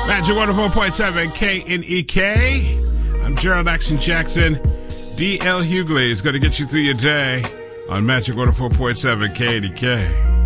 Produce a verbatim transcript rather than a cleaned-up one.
Magic one oh four point seven K N E K. I'm Gerald Action Jackson. D L Hughley is going to get you through your day on Magic one oh four point seven K N E K.